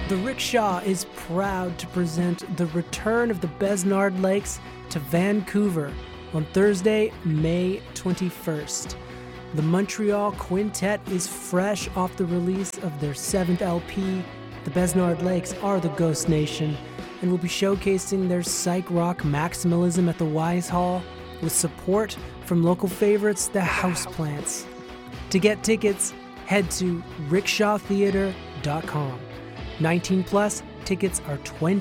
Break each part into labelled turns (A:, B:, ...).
A: The Rickshaw is proud to present the return of the Besnard Lakes to Vancouver on Thursday, May 21st. The Montreal Quintet is fresh off the release of their 7th LP. The Besnard Lakes are the Ghost Nation and will be showcasing their psych rock maximalism at the Wise Hall with support from local favorites, the Houseplants. To get tickets, head to rickshawtheater.com. 19 plus, tickets are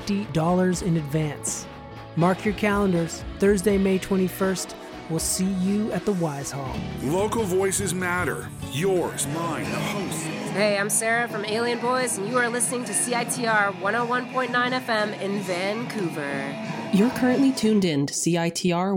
A: $20 in advance. Mark your calendars, Thursday, May 21st. We'll see you at the Wise Hall.
B: Local voices matter. Yours, mine, the host.
C: Hey, I'm Sarah from Alien Boys, and you are listening to CITR 101.9 FM in Vancouver.
D: You're currently tuned in to CITR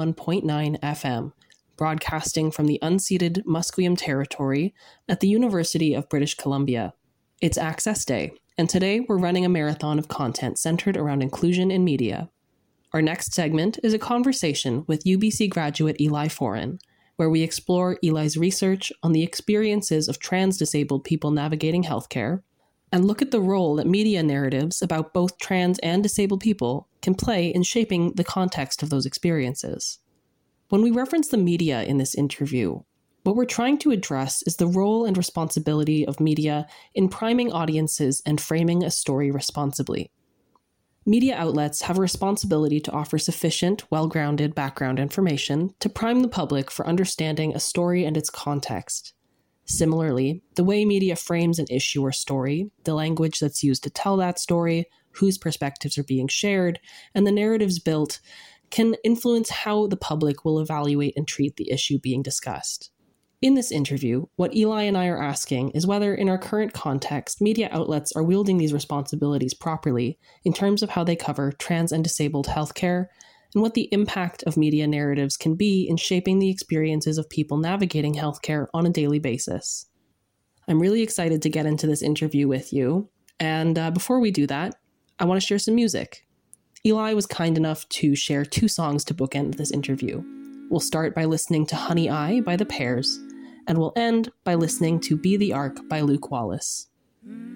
D: 101.9 FM, broadcasting from the unceded Musqueam Territory at the University of British Columbia. It's Access Day, and today we're running a marathon of content centered around inclusion in media. Our next segment is a conversation with UBC graduate Eli Foran, where we explore Eli's research on the experiences of trans-disabled people navigating healthcare, and look at the role that media narratives about both trans and disabled people can play in shaping the context of those experiences. When we reference the media in this interview, what we're trying to address is the role and responsibility of media in priming audiences and framing a story responsibly. Media outlets have a responsibility to offer sufficient, well-grounded background information to prime the public for understanding a story and its context. Similarly, the way media frames an issue or story, the language that's used to tell that story, whose perspectives are being shared, and the narratives built can influence how the public will evaluate and treat the issue being discussed. In this interview, what Eli and I are asking is whether, in our current context, media outlets are wielding these responsibilities properly in terms of how they cover trans and disabled healthcare, and what the impact of media narratives can be in shaping the experiences of people navigating healthcare on a daily basis. I'm really excited to get into this interview with you, and before we do that, I want to share some music. Eli was kind enough to share 2 songs to bookend this interview. We'll start by listening to Honey Eye by The Pears, and we'll end by listening to Be the Ark by Luke Wallace.